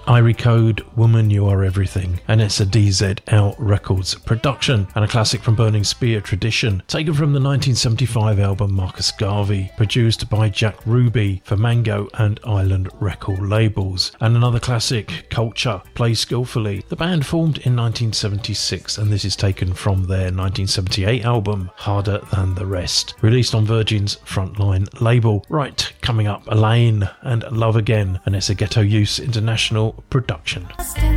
Irie Code, Woman You Are Everything, and it's a DZL Records production, and a classic from Burning Spear Tradition, taken from the 1975 album Marcus Garvey, produced by Jack Ruby for Mango and Island record labels. And another classic, Culture, Play Skillfully. The band formed in 1976, and this is taken from their 1978 album Harder Than the Rest, released on Virgin's Frontline label. Right, coming up, Elaine and Love Again, and it's a Ghetto Use International production.